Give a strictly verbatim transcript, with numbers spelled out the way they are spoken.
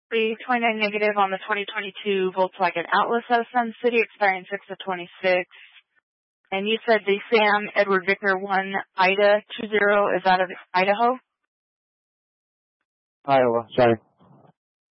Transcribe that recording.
three twenty-nine negative on the twenty twenty-two Volkswagen Atlas out of Sun City, expiring six of twenty-six. And you said the Sam Edward Victor one Ida two zero is out of Idaho? Iowa, sorry.